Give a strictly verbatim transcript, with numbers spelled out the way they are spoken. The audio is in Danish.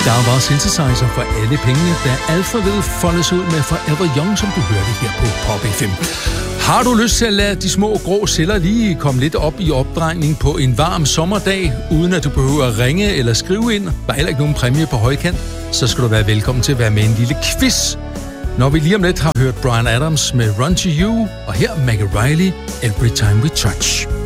Der var synthesizer for alle pengene, da Alphaville foldes ud med Forever Young, som du hørte her på Pop F M. Har du lyst til at lade de små grå celler lige komme lidt op i opdrejning på en varm sommerdag, uden at du behøver at ringe eller skrive ind, der er heller ikke nogen præmie på højkant, så skal du være velkommen til at være med i en lille quiz. Når vi lige om lidt har hørt Bryan Adams med Run to You, og her Maggie Reilly, Every Time We Touch.